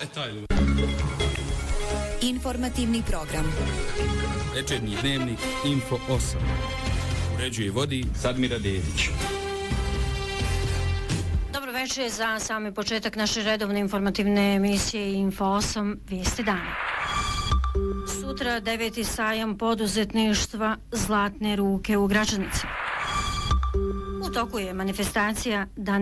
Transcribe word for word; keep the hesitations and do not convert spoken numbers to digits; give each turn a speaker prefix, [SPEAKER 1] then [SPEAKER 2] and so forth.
[SPEAKER 1] E taj ljudi.
[SPEAKER 2] Informativni program.
[SPEAKER 3] Večernji dnevnik Info osam. Uređuje i vodi Sadmira Dedić.
[SPEAKER 4] Dobro večer za sami početak naše redovne informativne emisije Info osam Vijesti dana. Sutra deveti sajam poduzetništva Zlatne ruke u Gračanici. U toku je manifestacija Dan